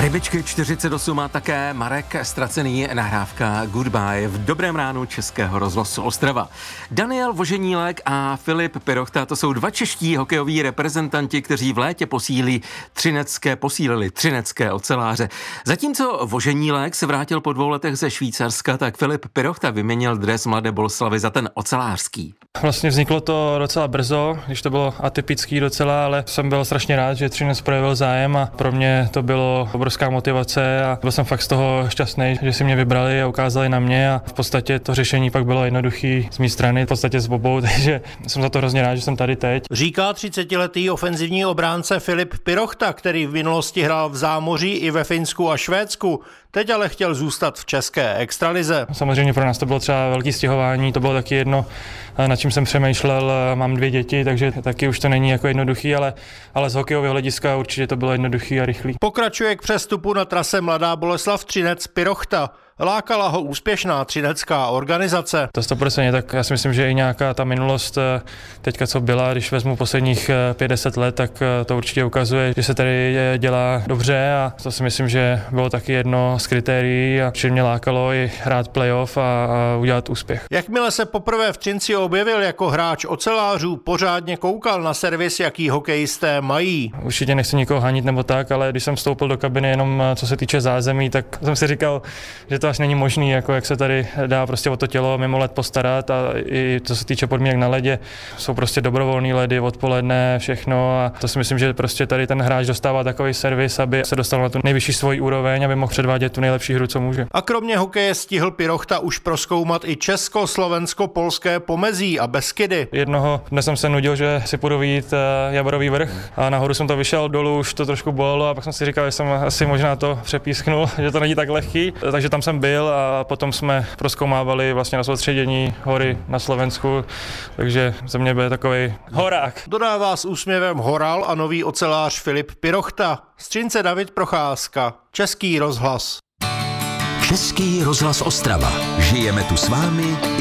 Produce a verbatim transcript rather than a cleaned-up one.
Rybičky čtyřicet osm a také Marek Ztracený, nahrávka Goodbye v Dobrém ránu Českého rozhlasu Ostrava. Daniel Voženílek a Filip Pirochta, to jsou dva čeští hokejoví reprezentanti, kteří v létě posílí třinecké, posílili třinecké oceláře. Zatímco Voženílek se vrátil po dvou letech ze Švýcarska, tak Filip Pirochta vyměnil dres Mladé Boleslavi za ten ocelářský. Vlastně vzniklo to docela brzo, když to bylo atypický docela, ale jsem byl strašně rád, že Třinec projevil zájem a pro mě to bylo obrovská motivace a byl jsem fakt z toho šťastný, že si mě vybrali a ukázali na mě a v podstatě to řešení pak bylo jednoduchý z mé strany, v podstatě s obou, takže jsem za to hrozně rád, že jsem tady teď. Říká třicetiletý ofenzivní obránce Filip Pirochta, který v minulosti hrál v zámoří i ve Finsku a Švédsku, teď ale chtěl zůstat v české extralize. Samozřejmě pro nás to bylo třeba velký stěhování, to bylo taky jedno, nad čím jsem přemýšlel, mám dvě děti, takže taky už to není jako jednoduchý, ale, ale z hokejového hlediska určitě to bylo jednoduchý a rychlý. Pokračuje k přestupu na trase Mladá Boleslav Třinec Pirochta. Lákala ho úspěšná třinecká organizace. To sto procent, tak já si myslím, že i nějaká ta minulost teďka, co byla, když vezmu posledních pět deset let, tak to určitě ukazuje, že se tady dělá dobře a to si myslím, že bylo taky jedno z kritérií a že mě lákalo i hrát playoff a, a udělat úspěch. Jakmile se poprvé v Třinci objevil jako hráč ocelářů, pořádně koukal na servis, jaký hokejisté mají. Určitě nechci nikoho hanit nebo tak, ale když jsem vstoupil do kabiny jenom co se týče zázemí, tak jsem si říkal, že to až není možný, jako jak se tady dá prostě o to tělo mimo led postarat a i co se týče podmínek na ledě, jsou prostě dobrovolný ledy, odpoledne, všechno a to si myslím, že prostě tady ten hráč dostává takový servis, aby se dostal na tu nejvyšší svoji úroveň, aby mohl předvádět tu nejlepší hru, co může. A kromě hokeje stihl Pirochta už prozkoumat i česko-slovensko-polské pomezí a Beskydy. Jednoho dnes jsem se nudil, že si půjdu vyjít Jaborový vrch a nahoru jsem to vyšel, dolů už to trošku bolelo a pak jsem si říkal, že jsem asi možná to přepísknul, že to není tak lehký, takže tam jsem byl a potom jsme prozkoumávali vlastně na soustředění hory na Slovensku, takže ze mě byl takový horák. Dodává s úsměvem horal a nový ocelář Filip Pirochta. Z Třince David Procházka, Český rozhlas. Český rozhlas Ostrava. Žijeme tu s vámi